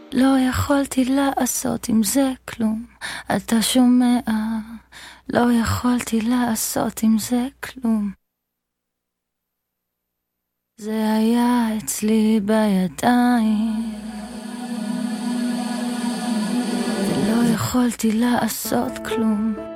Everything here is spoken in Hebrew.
לא יכולתי לעשות עם זה כלום, אתה שומע? לא יכולתי לעשות עם זה כלום. זה היה אצלי בידיים, ולא יכולתי לעשות כלום.